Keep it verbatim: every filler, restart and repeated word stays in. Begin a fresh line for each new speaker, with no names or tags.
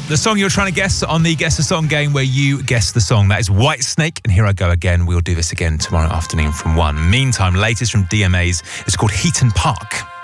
the song you're trying to guess on the Guess the Song game where you guess the song. That is Whitesnake, and Here I Go Again. We'll do this again tomorrow afternoon from one. Meantime, latest from D M As. It's called Heaton Park.